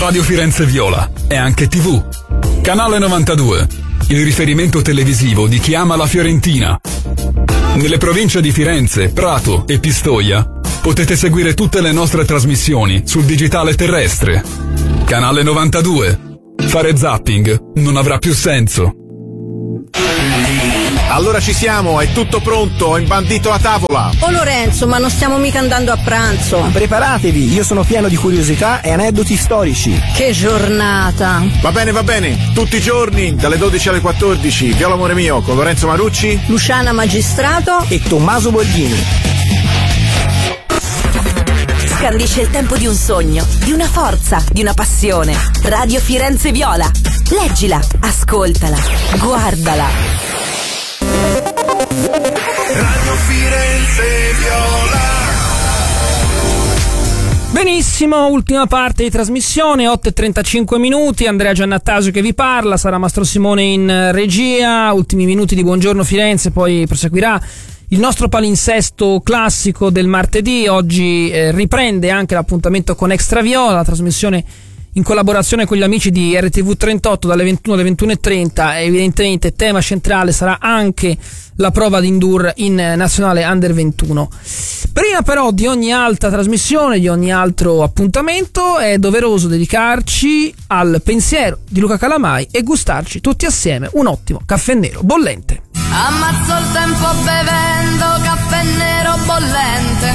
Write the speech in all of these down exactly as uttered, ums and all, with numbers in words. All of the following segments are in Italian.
Radio Firenze Viola è anche tivù. Canale novantadue, il riferimento televisivo di chi ama la Fiorentina. Nelle province di Firenze, Prato e Pistoia potete seguire tutte le nostre trasmissioni sul digitale terrestre. Canale novantadue. Fare zapping non avrà più senso. Allora ci siamo, è tutto pronto, ho imbandito la tavola. Oh Lorenzo, ma non stiamo mica andando a pranzo. Preparatevi, io sono pieno di curiosità e aneddoti storici. Che giornata. Va bene, va bene, tutti i giorni, dalle dodici alle quattordici, Viola amore mio, con Lorenzo Marucci, Luciana Magistrato e Tommaso Borghini. Scandisce il tempo di un sogno, di una forza, di una passione. Radio Firenze Viola. Leggila, ascoltala, guardala. Radio Firenze Viola. Benissimo, ultima parte di trasmissione, otto e trentacinque minuti, Andrea Giannattasio che vi parla, sarà Mastro Simone in regia, ultimi minuti di Buongiorno Firenze, poi proseguirà il nostro palinsesto classico del martedì. Oggi eh, riprende anche l'appuntamento con Extra Viola, la trasmissione in collaborazione con gli amici di R T V trentotto dalle ventuno alle ventuno e trenta. Evidentemente tema centrale sarà anche la prova di Indoor in nazionale Under ventuno. Prima però di ogni altra trasmissione, di ogni altro appuntamento, è doveroso dedicarci al pensiero di Luca Calamai e gustarci tutti assieme un ottimo caffè nero bollente. Ammazzo il tempo bevendo caffè nero bollente.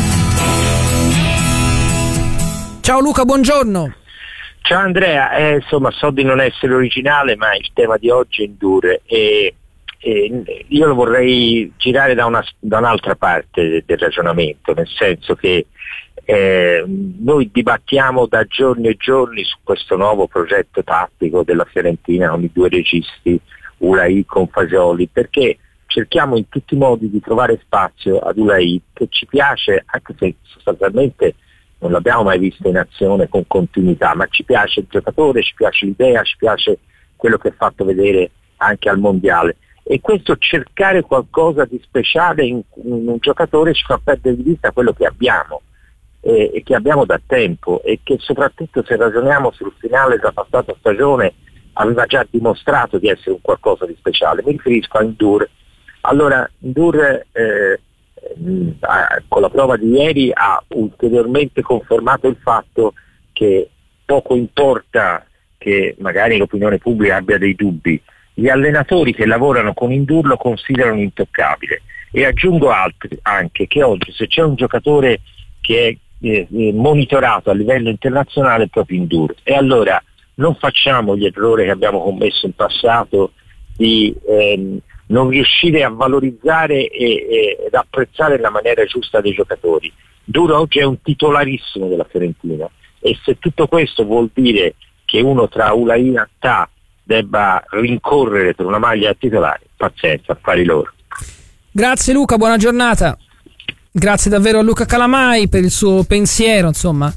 Ciao Luca, buongiorno. Ciao Andrea, eh, insomma so di non essere originale, ma il tema di oggi è Indoor e, e io lo vorrei girare da, una, da un'altra parte del ragionamento, nel senso che eh, noi dibattiamo da giorni e giorni su questo nuovo progetto tattico della Fiorentina con i due registi, Ulai con Fagioli, perché cerchiamo in tutti i modi di trovare spazio ad Ulai, che ci piace, anche se sostanzialmente non l'abbiamo mai visto in azione con continuità, ma ci piace il giocatore, ci piace l'idea, ci piace quello che ha fatto vedere anche al mondiale, e questo cercare qualcosa di speciale in, in un giocatore ci fa perdere di vista quello che abbiamo e, e che abbiamo da tempo, e che soprattutto se ragioniamo sul finale della passata stagione aveva già dimostrato di essere un qualcosa di speciale. Mi riferisco a Indoor. Allora Indoor eh, con la prova di ieri ha ulteriormente confermato il fatto che poco importa che magari l'opinione pubblica abbia dei dubbi, gli allenatori che lavorano con Indoor lo considerano intoccabile, e aggiungo altri, anche che oggi se c'è un giocatore che è eh, monitorato a livello internazionale è proprio Indoor, e allora non facciamo gli errori che abbiamo commesso in passato di ehm, non riuscire a valorizzare e, e, ed apprezzare la maniera giusta dei giocatori. Duro oggi è un titolarissimo della Fiorentina, e se tutto questo vuol dire che uno tra Ulai e Attà debba rincorrere per una maglia titolare, pazienza, affari loro. Grazie Luca, buona giornata. Grazie davvero a Luca Calamai per il suo pensiero, insomma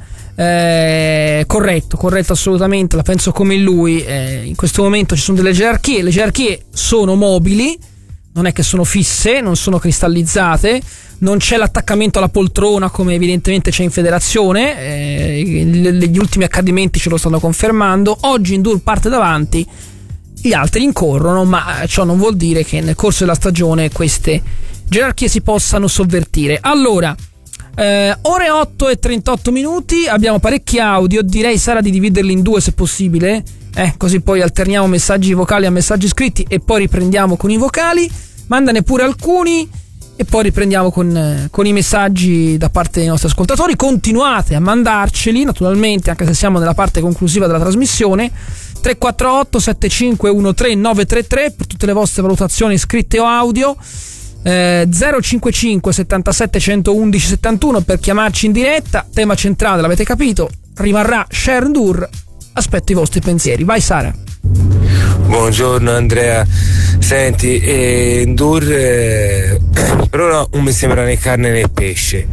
eh, corretto, corretto assolutamente, la penso come lui. Eh, in questo momento ci sono delle gerarchie, le gerarchie sono mobili, non è che sono fisse, non sono cristallizzate, non c'è l'attaccamento alla poltrona come evidentemente c'è in federazione, eh, gli ultimi accadimenti ce lo stanno confermando. Oggi Indoor parte davanti, gli altri incorrono, ma ciò non vuol dire che nel corso della stagione queste gerarchie si possano sovvertire. Allora Eh, ore otto e trentotto minuti, abbiamo parecchi audio, direi Sara di dividerli in due se possibile, eh, così poi alterniamo messaggi vocali a messaggi scritti e poi riprendiamo con i vocali. Mandane pure alcuni e poi riprendiamo con, eh, con i messaggi da parte dei nostri ascoltatori. Continuate a mandarceli naturalmente, anche se siamo nella parte conclusiva della trasmissione. Tre quattro otto sette cinque uno tre nove tre tre per tutte le vostre valutazioni scritte o audio. Eh, zero cinquantacinque settantasette centoudici settantuno per chiamarci in diretta. Tema centrale, l'avete capito, rimarrà Share Indoor. Aspetto i vostri pensieri. Vai Sara. Buongiorno Andrea, senti, eh, Indoor eh, per ora non mi sembra né carne né pesce.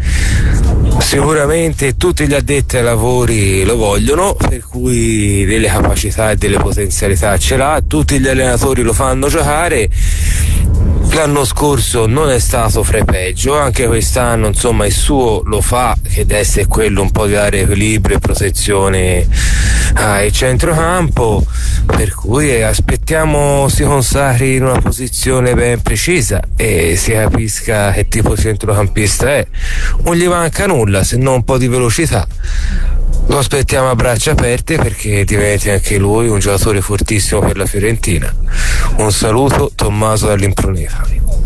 Sicuramente tutti gli addetti ai lavori lo vogliono, per cui delle capacità e delle potenzialità ce l'ha, tutti gli allenatori lo fanno giocare, L'anno scorso non è stato fra i peggio, anche quest'anno insomma il suo lo fa, che deve essere quello un po' di dare equilibrio e protezione al centrocampo, per cui aspettiamo si consacri in una posizione ben precisa e si capisca che tipo di centrocampista è. Non gli manca nulla se non un po' di velocità. Lo aspettiamo a braccia aperte perché diventi anche lui un giocatore fortissimo per la Fiorentina. Un saluto, Tommaso dall'Impruneta.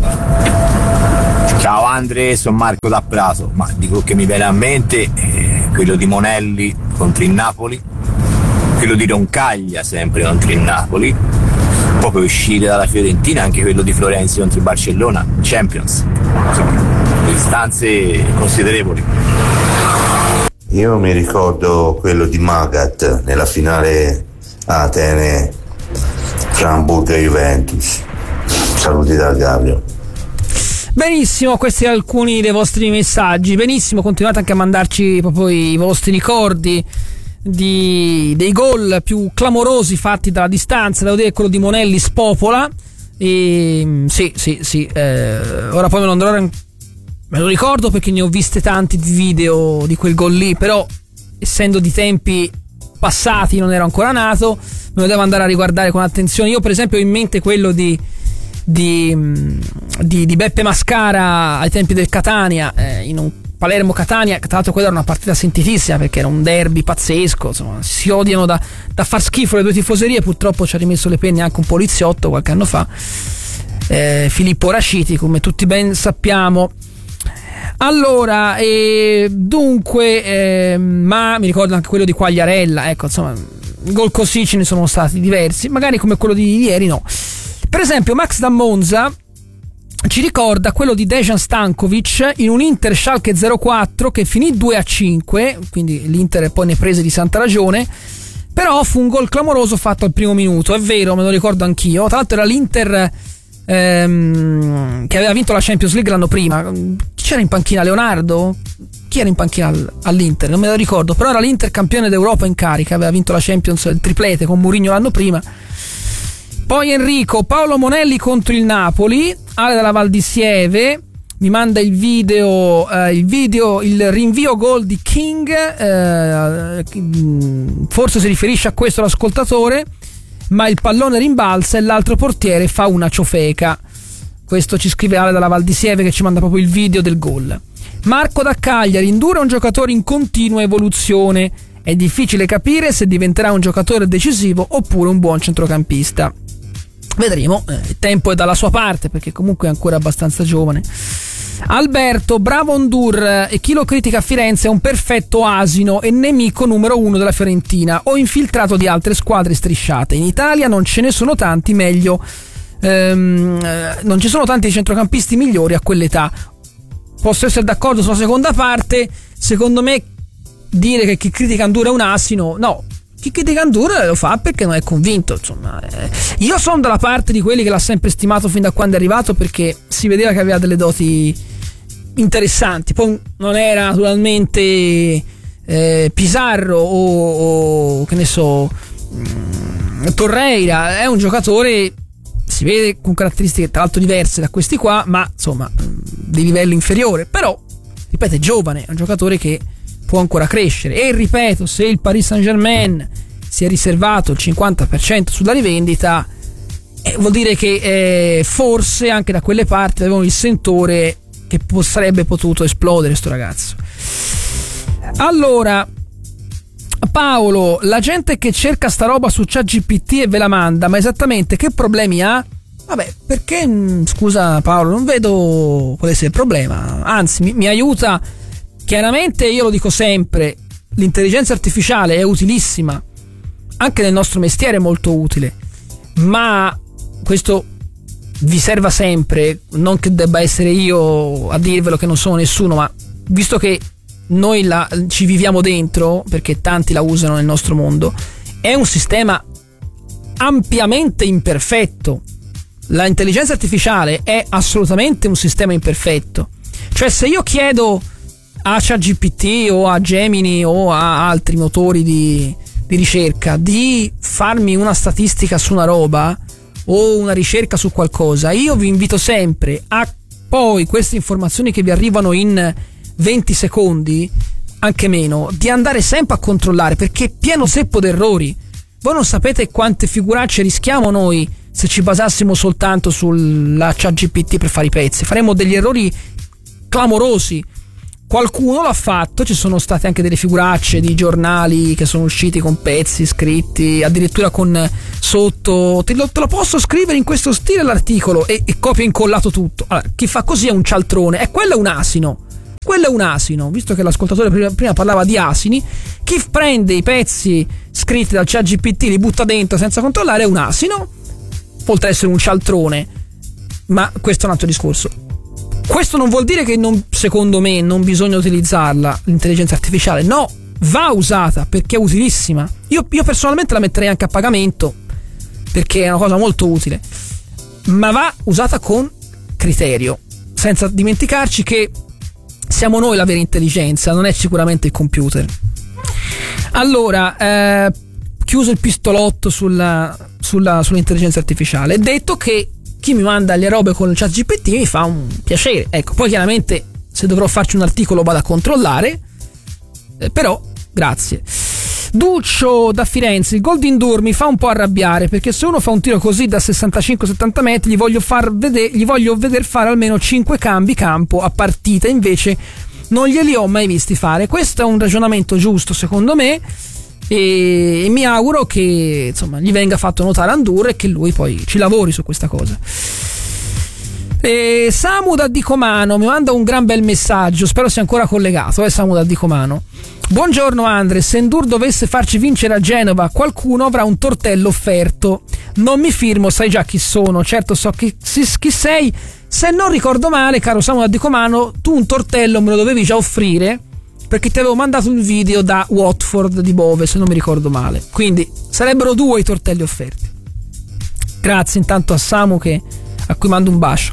Ciao Andre, sono Marco da Prato, ma dico che mi viene a mente eh, quello di Monelli contro il Napoli, quello di Roncaglia sempre contro il Napoli, poi per uscire dalla Fiorentina anche quello di Florenzi contro il Barcellona, Champions, insomma, distanze considerevoli. Io mi ricordo quello di Magath nella finale Atene fra Hamburgo e Juventus. Saluti da Gabriel. Benissimo, questi alcuni dei vostri messaggi. Benissimo, continuate anche a mandarci proprio i vostri ricordi di, dei gol più clamorosi fatti dalla distanza. Devo dire quello di Monelli spopola. E, sì, sì, sì. Eh, ora poi me lo andrò. Me lo ricordo perché ne ho viste tanti di video di quel gol lì, però essendo di tempi passati, non ero ancora nato, me lo devo andare a riguardare con attenzione. Io per esempio ho in mente quello di di, di, di Beppe Mascara ai tempi del Catania, eh, in un Palermo-Catania, tra l'altro quella era una partita sentitissima perché era un derby pazzesco, insomma, si odiano da, da far schifo le due tifoserie. Purtroppo ci ha rimesso le penne anche un poliziotto qualche anno fa, eh, Filippo Raciti, come tutti ben sappiamo. Allora, eh, dunque, eh, ma mi ricordo anche quello di Quagliarella, ecco, insomma, gol così ce ne sono stati diversi, magari come quello di ieri no. Per esempio Max da Monza ci ricorda quello di Dejan Stankovic in un Inter Schalke zero quattro che finì due a cinque, quindi l'Inter poi ne prese di santa ragione, però fu un gol clamoroso fatto al primo minuto, è vero, me lo ricordo anch'io. Tra l'altro era l'Inter ehm, che aveva vinto la Champions League l'anno prima. Chi c'era in panchina? Leonardo? Chi era in panchina all'Inter? Non me lo ricordo, però era l'Inter campione d'Europa in carica, aveva vinto la Champions, il triplete con Mourinho l'anno prima. Poi Enrico, Paolo Monelli contro il Napoli, Ale dalla Val di Sieve mi manda il video, eh, il video, il rinvio gol di King, eh, forse si riferisce a questo l'ascoltatore, ma il pallone rimbalza e l'altro portiere fa una ciofeca. Questo ci scrive Ale dalla Val di Sieve, che ci manda proprio il video del gol. Marco da Cagliari, Indura è un giocatore in continua evoluzione, è difficile capire se diventerà un giocatore decisivo oppure un buon centrocampista. Vedremo, eh, il tempo è dalla sua parte perché comunque è ancora abbastanza giovane. Alberto, bravo Ondur, e chi lo critica a Firenze è un perfetto asino e nemico numero uno della Fiorentina o infiltrato di altre squadre strisciate. In Italia non ce ne sono tanti meglio, ehm, eh, non ci sono tanti centrocampisti migliori a quell'età. Posso essere d'accordo sulla seconda parte. Secondo me dire che chi critica Andur è un asino, no. Chi critica Andur lo fa perché non è convinto, insomma. Eh, io sono dalla parte di quelli che l'ha sempre stimato fin da quando è arrivato, perché si vedeva che aveva delle doti interessanti. Poi non era naturalmente eh, Pizarro o, o che ne so mh, Torreira, è un giocatore, si vede, con caratteristiche tra l'altro diverse da questi qua, ma insomma di livello inferiore, però ripeto è giovane, è un giocatore che può ancora crescere. E ripeto, se il Paris Saint-Germain si è riservato il cinquanta per cento sulla rivendita, eh, vuol dire che eh, forse anche da quelle parti avevano il sentore che po- sarebbe potuto esplodere sto ragazzo. Allora Paolo, la gente che cerca sta roba su ChatGPT e ve la manda, ma esattamente che problemi ha? Vabbè, perché, scusa Paolo, non vedo quale sia il problema, anzi mi, mi aiuta. Chiaramente, io lo dico sempre, l'intelligenza artificiale è utilissima, anche nel nostro mestiere è molto utile, ma questo vi serva sempre, non che debba essere io a dirvelo che non sono nessuno, ma visto che noi la, ci viviamo dentro, perché tanti la usano nel nostro mondo, è un sistema ampiamente imperfetto. L'intelligenza artificiale è assolutamente un sistema imperfetto. Cioè, se io chiedo a ChatGPT o a Gemini o a altri motori di, di ricerca di farmi una statistica su una roba, o una ricerca su qualcosa, io vi invito sempre a poi queste informazioni che vi arrivano in venti secondi, anche meno, di andare sempre a controllare, perché è pieno zeppo d'errori. Voi non sapete quante figuracce rischiamo noi se ci basassimo soltanto sulla ChatGPT per fare i pezzi. Faremmo degli errori clamorosi. Qualcuno l'ha fatto, ci sono state anche delle figuracce di giornali che sono usciti con pezzi scritti, addirittura con sotto te lo, te lo posso scrivere in questo stile l'articolo, e, e copia e incollato tutto. Allora, chi fa così è un cialtrone, e quello è un asino. Quello è un asino, visto che l'ascoltatore prima, prima parlava di asini. Chi prende i pezzi scritti dal ChatGPT, li butta dentro senza controllare, è un asino, oltre ad essere un cialtrone. Ma questo è un altro discorso. Questo non vuol dire che non, secondo me non bisogna utilizzarla l'intelligenza artificiale. No, va usata perché è utilissima. Io, io personalmente la metterei anche a pagamento, perché è una cosa molto utile, ma va usata con criterio, senza dimenticarci che siamo noi la vera intelligenza, non è sicuramente il computer. Allora, eh, chiuso il pistolotto sulla, sulla, sull'intelligenza artificiale, detto che chi mi manda le robe con il ChatGPT mi fa un piacere. Ecco, poi chiaramente se dovrò farci un articolo vado a controllare, eh, però grazie. Duccio da Firenze: il Golden Door mi fa un po' arrabbiare, perché se uno fa un tiro così da sessantacinque settanta metri gli voglio far vedere, gli voglio veder fare almeno cinque cambi campo a partita, invece non glieli ho mai visti fare. Questo è un ragionamento giusto secondo me, e mi auguro che insomma gli venga fatto notare a Ndur e che lui poi ci lavori su questa cosa. E Samu da Dicomano mi manda un gran bel messaggio, spero sia ancora collegato, eh Samu da Dicomano. Buongiorno Andre, se Ndur dovesse farci vincere a Genova, qualcuno avrà un tortello offerto. Non mi firmo, sai già chi sono, certo so chi, chi sei. Se non ricordo male, caro Samu da Dicomano, tu un tortello me lo dovevi già offrire, perché ti avevo mandato il video da Watford di Bove, se non mi ricordo male. Quindi sarebbero due i tortelli offerti. Grazie intanto a Samu, che, a cui mando un bacio.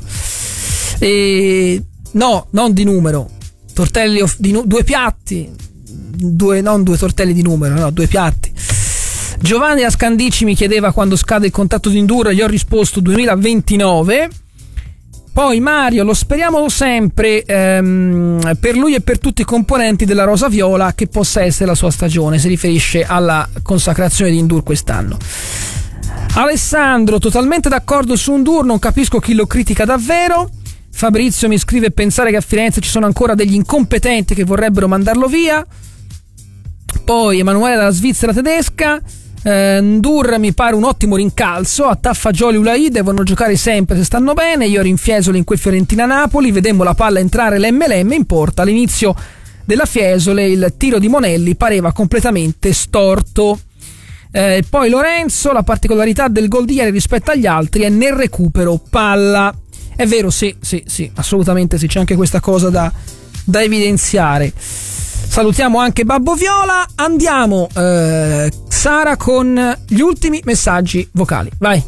E no, non di numero, tortelli off, di nu- due piatti, due, non due tortelli di numero, no, due piatti. Giovanni Ascandici mi chiedeva quando scade il contratto di Ndur, gli ho risposto duemilaventinove. Poi Mario: lo speriamo sempre ehm, per lui e per tutti i componenti della Rosa Viola che possa essere la sua stagione. Si riferisce alla consacrazione di Ndur quest'anno. Alessandro: totalmente d'accordo su Ndur, non capisco chi lo critica davvero. Fabrizio mi scrive: pensare che a Firenze ci sono ancora degli incompetenti che vorrebbero mandarlo via. Poi Emanuele dalla Svizzera tedesca: Eh, Ndur mi pare un ottimo rincalzo, a Taffagioli e Ulai devono giocare sempre se stanno bene. Io rinfiesolo in quel Fiorentina-Napoli, vedemmo la palla entrare l'emme elle emme in porta. All'inizio della Fiesole il tiro di Monelli pareva completamente storto. Eh, poi Lorenzo: la particolarità del gol di ieri rispetto agli altri è nel recupero palla. È vero, sì, sì, sì, assolutamente sì, c'è anche questa cosa da, da evidenziare. Salutiamo anche Babbo Viola. Andiamo, eh, Sara, con gli ultimi messaggi vocali. Vai.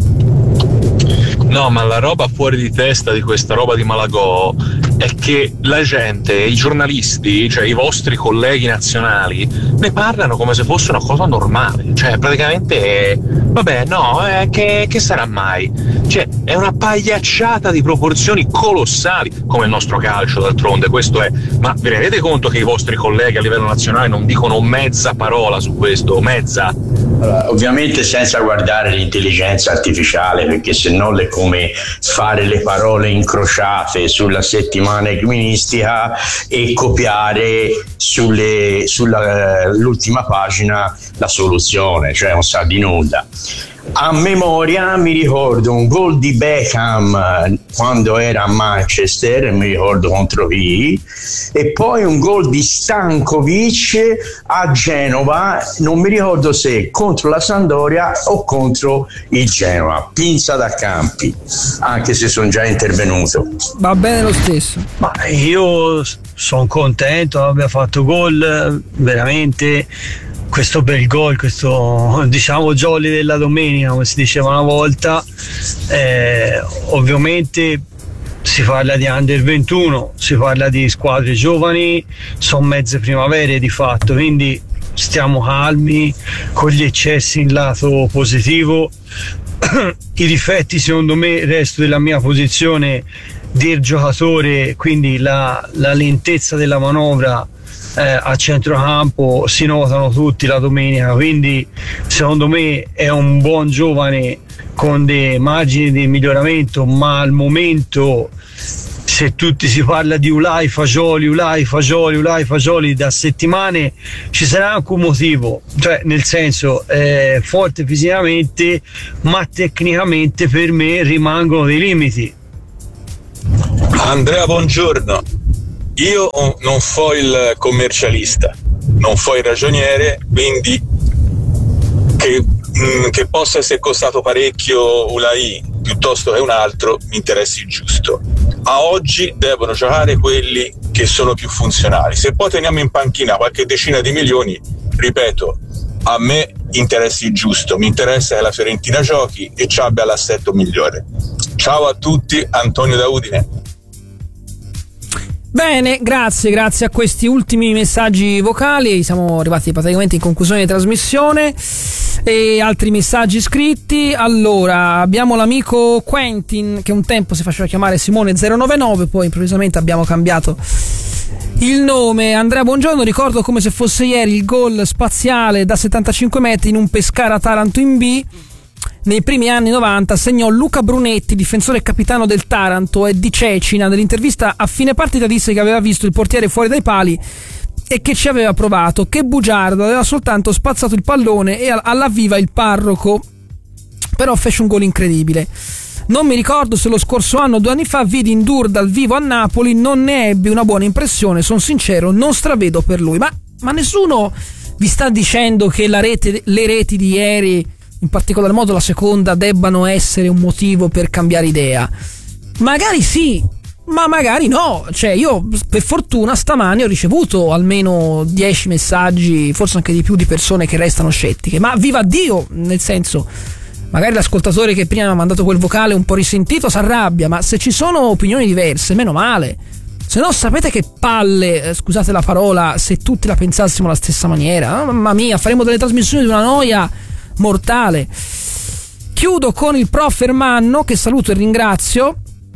No, ma la roba fuori di testa di questa roba di Malagò è che la gente, i giornalisti, cioè i vostri colleghi nazionali, ne parlano come se fosse una cosa normale. Cioè, praticamente, vabbè, no, eh, che, che sarà mai? Cioè, è una pagliacciata di proporzioni colossali, come il nostro calcio, d'altronde, questo è. Ma vi rendete conto che i vostri colleghi a livello nazionale non dicono mezza parola su questo? Mezza? Allora, ovviamente senza guardare l'intelligenza artificiale, perché se no è come fare le parole incrociate sulla settimana equinistica e copiare sulle, sulla, l'ultima pagina la soluzione, cioè non sa di nulla. A memoria mi ricordo un gol di Beckham quando era a Manchester, mi ricordo contro chi, e poi un gol di Stankovic a Genova, non mi ricordo se contro la Sampdoria o contro il Genoa, pinza da campi, anche se sono già intervenuto. Va bene lo stesso. Ma io sono contento, abbia fatto gol, veramente. Questo bel gol, questo diciamo jolly della domenica, come si diceva una volta. Eh, ovviamente si parla di under ventuno, si parla di squadre giovani, sono mezze primavere di fatto, quindi stiamo calmi, con gli eccessi in lato positivo. i difetti, secondo me, resto della mia posizione del giocatore, quindi la, la lentezza della manovra eh, a centrocampo si notano tutti la domenica, quindi secondo me è un buon giovane con dei margini di miglioramento, ma al momento, se tutti si parla di Ulai Fagioli, Ulai Fagioli, Ulai Fagioli da settimane, ci sarà anche un motivo, cioè nel senso è forte fisicamente, ma tecnicamente per me rimangono dei limiti. Andrea, buongiorno. Io non fo il commercialista, non fo il ragioniere, quindi che, mh, che possa essere costato parecchio Ulai piuttosto che un altro mi interessi il giusto. A oggi devono giocare quelli che sono più funzionali. Se poi teniamo in panchina qualche decina di milioni, ripeto, a me interessi il giusto, mi interessa che la Fiorentina giochi e ci abbia l'assetto migliore. Ciao a tutti, Antonio da Udine. Bene, grazie, grazie a questi ultimi messaggi vocali siamo arrivati praticamente in conclusione di trasmissione e altri messaggi scritti. Allora, abbiamo l'amico Quentin che un tempo si faceva chiamare Simone zero nove nove, poi improvvisamente abbiamo cambiato il nome. Andrea, buongiorno, ricordo come se fosse ieri il gol spaziale da settantacinque metri in un Pescara-Taranto in B. Nei primi anni novanta segnò Luca Brunetti, difensore e capitano del Taranto, e Di Cecina nell'intervista a fine partita disse che aveva visto il portiere fuori dai pali e che ci aveva provato, che bugiardo, aveva soltanto spazzato il pallone e all'avviva il parroco, però fece un gol incredibile. Non mi ricordo se lo scorso anno o due anni fa vidi Ndour dal vivo a Napoli, non ne ebbi una buona impressione, sono sincero, non stravedo per lui. Ma, ma nessuno vi sta dicendo che la rete, le reti di ieri, in particolar modo la seconda, debbano essere un motivo per cambiare idea? Magari sì, ma magari no. Cioè, io per fortuna stamani ho ricevuto almeno dieci messaggi, forse anche di più, di persone che restano scettiche. Ma viva Dio, nel senso, magari l'ascoltatore che prima mi ha mandato quel vocale un po' risentito si arrabbia, ma se ci sono opinioni diverse, meno male. Se no, sapete che palle, eh, scusate la parola, se tutti la pensassimo alla stessa maniera. Oh, mamma mia, faremo delle trasmissioni di una noia mortale. Chiudo con il prof Ermanno, che saluto e ringrazio,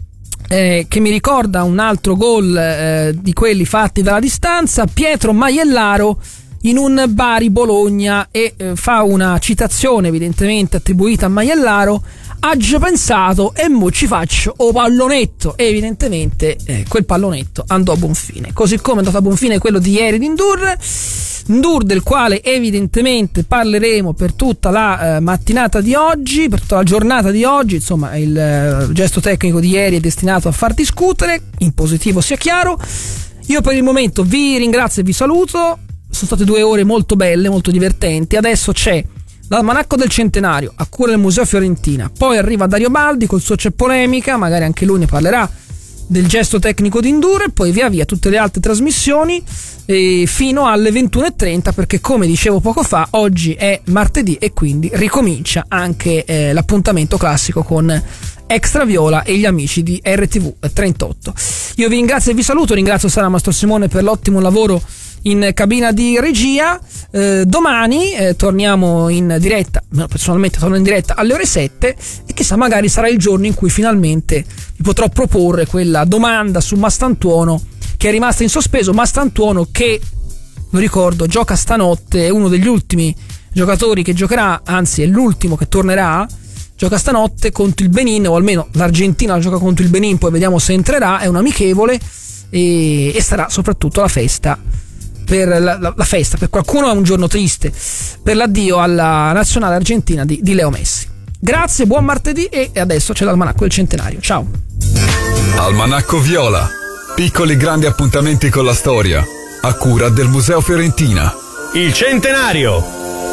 eh, che mi ricorda un altro gol eh, di quelli fatti dalla distanza, Pietro Maiellaro in un Bari Bologna, e eh, fa una citazione evidentemente attribuita a Maiellaro: "Aggio pensato e mo ci faccio o pallonetto", e evidentemente eh, quel pallonetto andò a buon fine, così come è andato a buon fine quello di ieri di Ndour Ndour del quale evidentemente parleremo per tutta la eh, mattinata di oggi, per tutta la giornata di oggi. Insomma, il eh, gesto tecnico di ieri è destinato a far discutere, in positivo sia chiaro. Io per il momento vi ringrazio e vi saluto, sono state due ore molto belle, molto divertenti. Adesso c'è l'almanacco del centenario a cura del Museo Fiorentina, poi arriva Dario Baldi col suo C'è polemica, magari anche lui ne parlerà del gesto tecnico di Ndour, e poi via via tutte le altre trasmissioni eh, fino alle ventuno e trenta, perché come dicevo poco fa oggi è martedì e quindi ricomincia anche eh, l'appuntamento classico con Extra Viola e gli amici di R T V trentotto. Io vi ringrazio e vi saluto, ringrazio Sara Mastro Simone per l'ottimo lavoro in cabina di regia. Eh, domani eh, torniamo in diretta, personalmente torno in diretta alle ore sette, e chissà, magari sarà il giorno in cui finalmente vi potrò proporre quella domanda su Mastantuono che è rimasta in sospeso. Mastantuono, che, lo ricordo, gioca stanotte, è uno degli ultimi giocatori che giocherà, anzi è l'ultimo che tornerà, gioca stanotte contro il Benin, o almeno l'Argentina gioca contro il Benin, poi vediamo se entrerà, è un amichevole, e, e sarà soprattutto la festa. Per la, la, la festa, per qualcuno è un giorno triste, per l'addio alla nazionale argentina di, di Leo Messi. Grazie, buon martedì, e adesso c'è l'almanacco del centenario. Ciao. Almanacco Viola, piccoli grandi appuntamenti con la storia, a cura del Museo Fiorentina. Il centenario.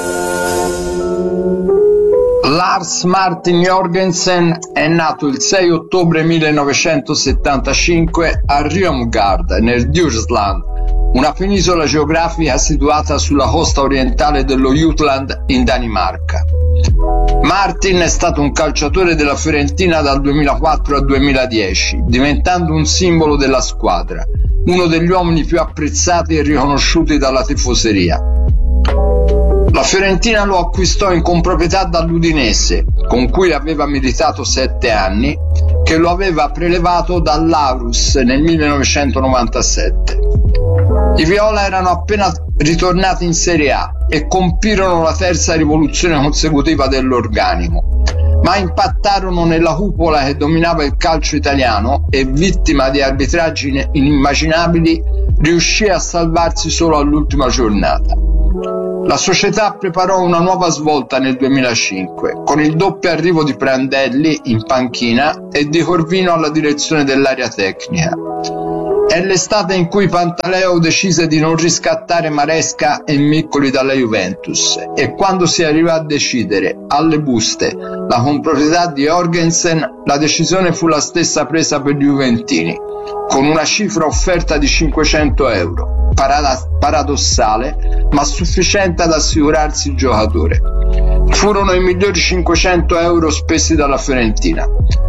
Lars Martin Jorgensen è nato il sei ottobre millenovecentosettantacinque a Rjomgard, nel Djursland, una penisola geografica situata sulla costa orientale dello Jutland in Danimarca. Martin è stato un calciatore della Fiorentina dal duemilaquattro al duemiladieci, diventando un simbolo della squadra, uno degli uomini più apprezzati e riconosciuti dalla tifoseria. La Fiorentina lo acquistò in comproprietà dall'Udinese, con cui aveva militato sette anni, che lo aveva prelevato dall'Aurus nel millenovecentonovantasette. I viola erano appena ritornati in Serie A e compirono la terza rivoluzione consecutiva dell'organico, ma impattarono nella cupola che dominava il calcio italiano e, vittima di arbitraggi inimmaginabili, riuscì a salvarsi solo all'ultima giornata. La società preparò una nuova svolta nel duemilacinque, con il doppio arrivo di Prandelli in panchina e di Corvino alla direzione dell'area tecnica. È l'estate in cui Pantaleo decise di non riscattare Maresca e Miccoli dalla Juventus, e quando si arrivò a decidere, alle buste, la comproprietà di Jorgensen, la decisione fu la stessa presa per gli juventini, con una cifra offerta di cinquecento euro, parada- paradossale, ma sufficiente ad assicurarsi il giocatore. Furono i migliori cinquecento euro spesi dalla Fiorentina.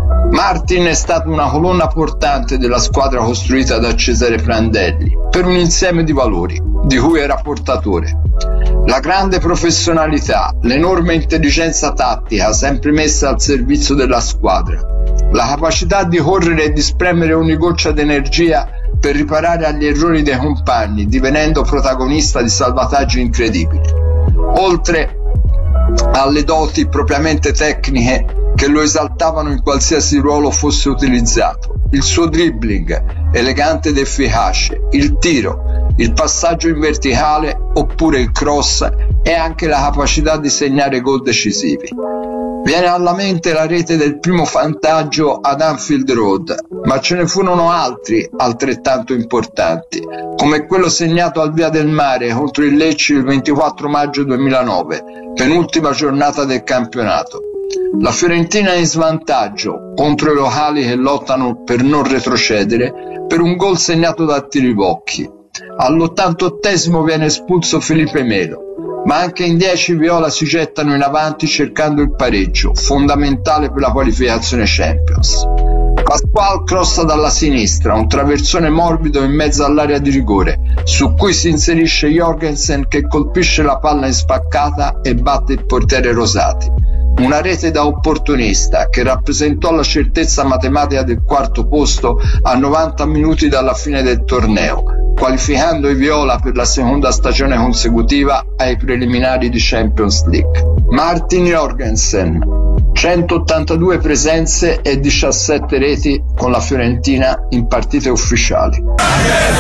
Martin è stato una colonna portante della squadra costruita da Cesare Prandelli per un insieme di valori di cui era portatore. La grande professionalità, l'enorme intelligenza tattica sempre messa al servizio della squadra, la capacità di correre e di spremere ogni goccia d'energia per riparare agli errori dei compagni, divenendo protagonista di salvataggi incredibili, oltre alle doti propriamente tecniche che lo esaltavano in qualsiasi ruolo fosse utilizzato: il suo dribbling elegante ed efficace, il tiro, il passaggio in verticale oppure il cross e anche la capacità di segnare gol decisivi. Viene alla mente la rete del primo vantaggio ad Anfield Road, ma ce ne furono altri altrettanto importanti, come quello segnato al Via del Mare contro il Lecce il ventiquattro maggio duemilanove, penultima giornata del campionato. La Fiorentina è in svantaggio contro i locali che lottano per non retrocedere per un gol segnato da Tiribocchi. All'ottantottesimo viene espulso Felipe Melo, ma anche in dieci viola si gettano in avanti cercando il pareggio, fondamentale per la qualificazione Champions. Pasquale crossa dalla sinistra, un traversone morbido in mezzo all'area di rigore, su cui si inserisce Jorgensen che colpisce la palla in spaccata e batte il portiere Rosati. Una rete da opportunista che rappresentò la certezza matematica del quarto posto a novanta minuti dalla fine del torneo, qualificando i viola per la seconda stagione consecutiva ai preliminari di Champions League. Martin Jorgensen, centottantadue presenze e diciassette reti con la Fiorentina in partite ufficiali.